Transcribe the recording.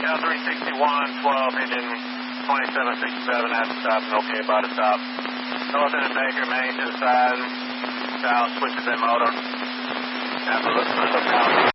Cal 361, 12, engine 2767 at the stop and okay about the stop. North end Baker, main to the side, south, switches in motor. After looking for the